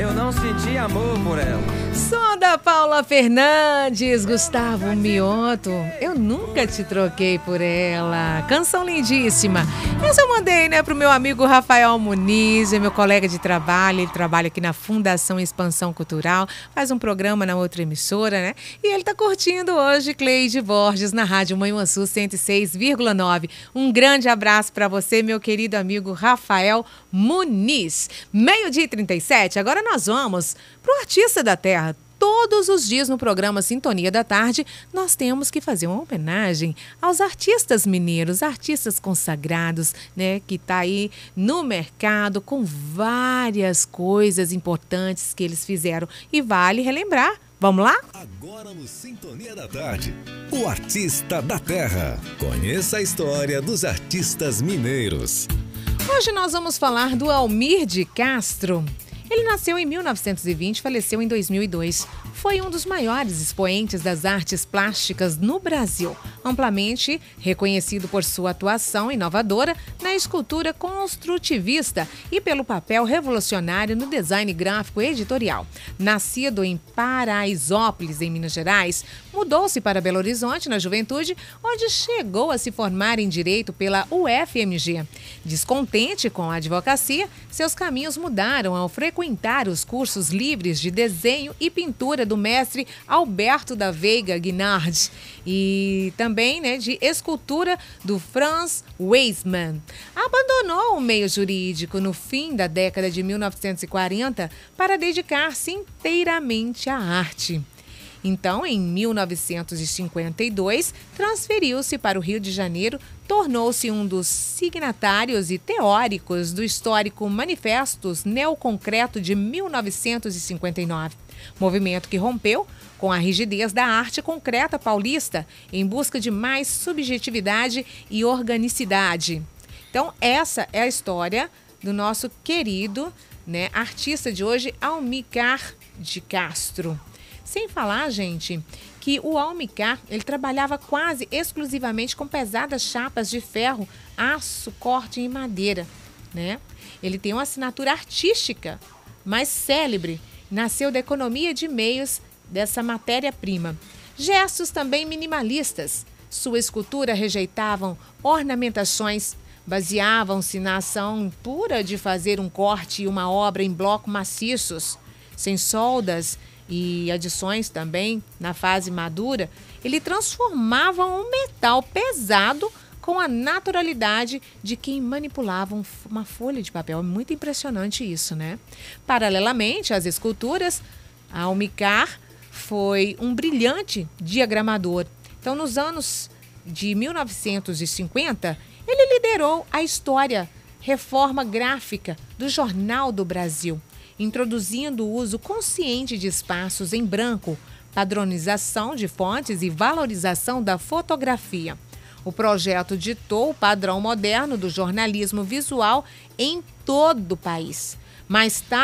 eu não senti amor por ela. Som da Paula Fernandes, Gustavo Mioto, eu nunca te troquei por ela. Canção lindíssima. Essa eu mandei, pro meu amigo Rafael Muniz, é meu colega de trabalho. Ele trabalha aqui na Fundação Expansão Cultural, faz um programa na outra emissora, E ele tá curtindo hoje Cleide Borges na Rádio Manhuaçu 106,9. Um grande abraço para você, meu querido amigo Rafael Muniz. 12h37, agora nós vamos pro Artista da Terra. Todos os dias no programa Sintonia da Tarde, nós temos que fazer uma homenagem aos artistas mineiros, artistas consagrados, que tá aí no mercado com várias coisas importantes que eles fizeram. E vale relembrar. Vamos lá? Agora no Sintonia da Tarde, o Artista da Terra. Conheça a história dos artistas mineiros. Hoje nós vamos falar do Almir de Castro. Ele nasceu em 1920 e faleceu em 2002. Foi um dos maiores expoentes das artes plásticas no Brasil, amplamente reconhecido por sua atuação inovadora na escultura construtivista e pelo papel revolucionário no design gráfico editorial. Nascido em Paraisópolis, em Minas Gerais, mudou-se para Belo Horizonte na juventude, onde chegou a se formar em Direito pela UFMG. Descontente com a advocacia, seus caminhos mudaram ao frequentar os cursos livres de desenho e pintura do mestre Alberto da Veiga Guinard e também de escultura do Franz Weismann. Abandonou o meio jurídico no fim da década de 1940 para dedicar-se inteiramente à arte. Então, em 1952, transferiu-se para o Rio de Janeiro, tornou-se um dos signatários e teóricos do histórico Manifestos Neoconcreto de 1959, movimento que rompeu com a rigidez da arte concreta paulista em busca de mais subjetividade e organicidade. Então, essa é a história do nosso querido artista de hoje, Almir de Castro. Sem falar, gente, que o Almir ele trabalhava quase exclusivamente com pesadas chapas de ferro, aço, corte e madeira, Ele tem uma assinatura artística mais célebre, nasceu da economia de meios dessa matéria-prima. Gestos também minimalistas. Sua escultura rejeitavam ornamentações, baseavam-se na ação pura de fazer um corte e uma obra em bloco maciços, sem soldas e adições também, na fase madura, ele transformava um metal pesado com a naturalidade de quem manipulava uma folha de papel. É muito impressionante isso, Paralelamente às esculturas, Almir foi um brilhante diagramador. Então, nos anos de 1950, ele liderou a reforma gráfica do Jornal do Brasil, introduzindo o uso consciente de espaços em branco, padronização de fontes e valorização da fotografia. O projeto ditou o padrão moderno do jornalismo visual em todo o país. Mais tarde,